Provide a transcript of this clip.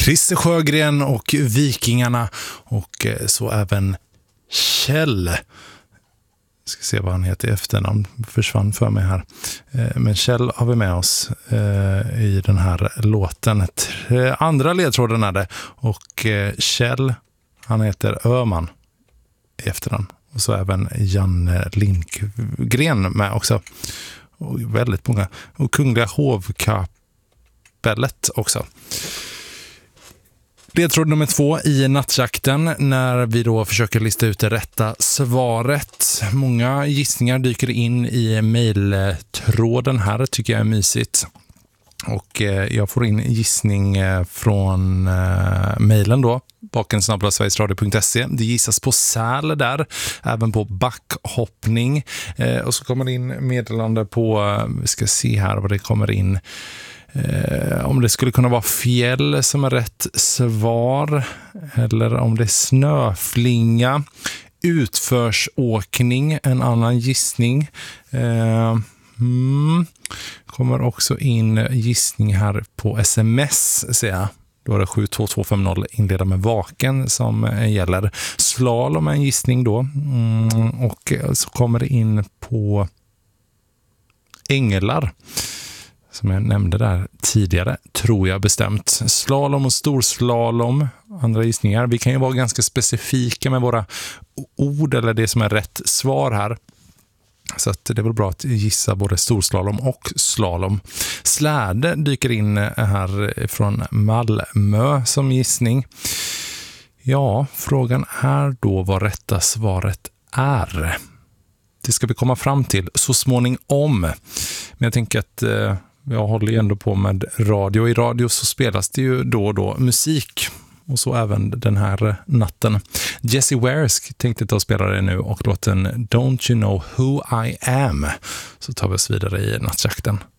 Christer Sjögren och Vikingarna och så även Kjell. Ska se vad han heter i efternamn, försvann för mig här. Men Kjell har vi med oss i den här låten. Andra ledtråden är det. Och Kjell, han heter Öhman i efternamn. Och så även Janne Lindgren med också. Och väldigt många. Och Kungliga hovkapellet också. Ledtråd nummer 2 i nattjakten när vi då försöker lista ut det rätta svaret. Många gissningar dyker in i mejltråden här, tycker jag är mysigt. Och jag får in gissning från mejlen då, baken@sverigesradio.se. Det gissas på säl där, även på backhoppning. Och så kommer det in meddelande på, vi ska se här vad det kommer in. Om det skulle kunna vara fjäll som är rätt svar, eller om det är snöflinga, utförsåkning, en annan gissning. Kommer också in gissning här på sms, ser jag. Då är det 72250 inleda med vaken som gäller. Slalom är en gissning då. Och så kommer det in på änglar, som jag nämnde där tidigare, tror jag bestämt. Slalom och storslalom, andra gissningar. Vi kan ju vara ganska specifika med våra ord eller det som är rätt svar här. Så att det är väl bra att gissa både storslalom och slalom. Släde dyker in här från Malmö som gissning. Ja, frågan är då vad rätta svaret är. Det ska vi komma fram till så småningom. Men jag tänker att jag håller ju ändå på med radio. I radio så spelas det ju då och då musik. Och så även den här natten. Jessie Wares tänkte ta och spela det nu och låten Don't You Know Who I Am. Så tar vi oss vidare i nattjakten.